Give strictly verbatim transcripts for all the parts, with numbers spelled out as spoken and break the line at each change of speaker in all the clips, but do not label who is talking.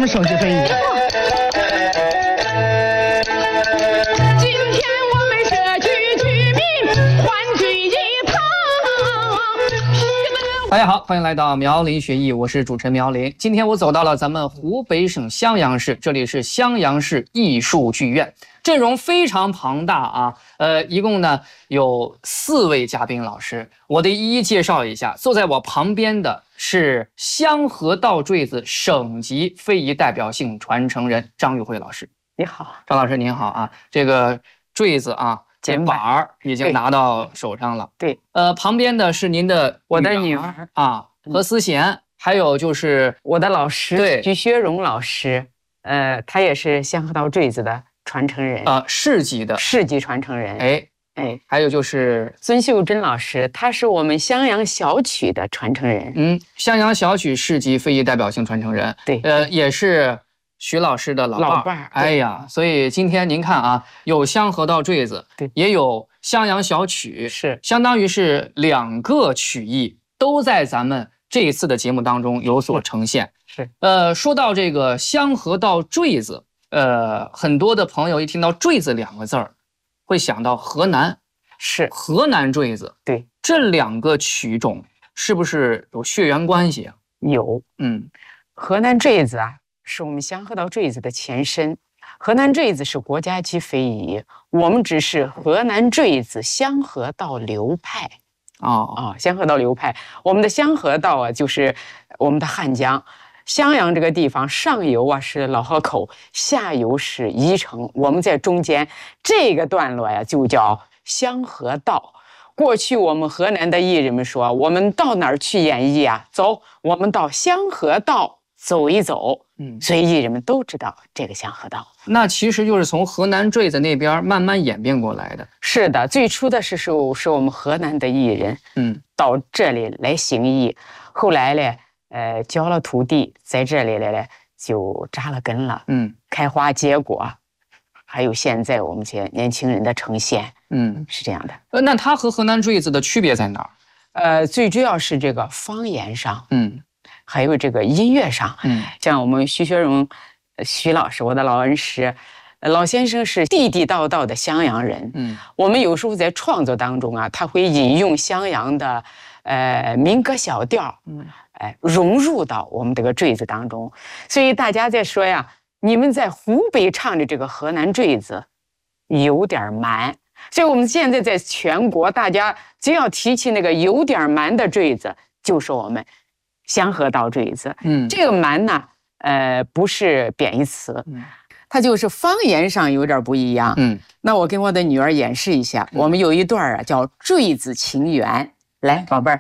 们升级会议。
今天我们社区居民欢聚一堂。
大家好，欢迎来到苗林学艺，我是主持人苗林。今天我走到了咱们湖北省襄阳市，这里是襄阳市艺术剧院，阵容非常庞大啊。呃，一共呢有四位嘉宾老师，我得一一介绍一下。坐在我旁边的是香河道坠子省级非遗代表性传承人张玉慧老师。
你好，
张老师您好啊。这个坠子啊，这板儿已经拿到手上了。
对，
呃，旁边的是您的
我的女儿
啊，何思贤，还有就是
我的老师
对
徐学荣老师，呃，他也是香河道坠子的传承人，
呃市级的，
市级传承人。
哎
哎，
还有就是
孙秀珍老师，他是我们襄阳小曲的传承人。
嗯，襄阳小曲市级非遗代表性传承人。
对，
呃，也是徐老师的老伴儿。
老伴儿
哎呀，所以今天您看啊，有香河道坠子，
对，
也有襄阳小曲，
是
相当于是两个曲艺都在咱们这一次的节目当中有所呈现。
是，
呃，说到这个香河道坠子，呃，很多的朋友一听到坠子两个字儿，会想到河南，
是
河南坠子。
对，
这两个曲种是不是有血缘关系啊？
有。
嗯，
河南坠子啊，是我们香河道坠子的前身。河南坠子是国家级非遗，我们只是河南坠子香河道流派。
哦
啊，香河道流派，我们的香河道啊，就是我们的汉江。襄阳这个地方，上游啊是老河口，下游是宜城，我们在中间这个段落呀，就叫香河道。过去我们河南的艺人们说，我们到哪儿去演绎啊？走，我们到香河道走一走。
嗯，
所以艺人们都知道这个香河道。
那其实就是从河南坠子那边慢慢演变过来的。
是的，最初的是是是我们河南的艺人，
嗯，
到这里来行艺，后来呢，呃，交了土地，在这里来呢就扎了根了，
嗯，
开花结果，还有现在我们这些年轻人的呈现，
嗯，
是这样的。
呃，那它和河南坠子的区别在哪儿？
呃，最主要是这个方言上，
嗯，
还有这个音乐上，
嗯，
像我们徐学荣徐老师，我的老恩师，老先生是地地道道的襄阳人。
嗯，
我们有时候在创作当中啊，他会引用襄阳的呃民歌小调，
嗯，
哎，融入到我们这个坠子当中。所以大家在说呀，你们在湖北唱的这个河南坠子有点蛮。所以我们现在在全国，大家只要提起那个有点蛮的坠子，就说我们香河道坠子。
嗯，
这个蛮呢，呃，不是贬义词，
嗯，
它就是方言上有点不一样。
嗯，
那我跟我的女儿演示一下，我们有一段啊叫《坠子情缘》，来，宝贝儿。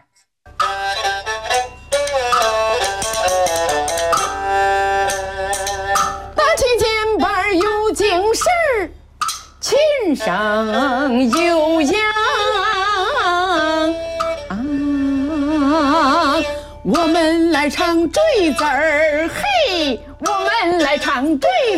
打起肩膀有精神，琴声悠扬啊！我们来唱坠子儿，嘿，我们来唱坠子。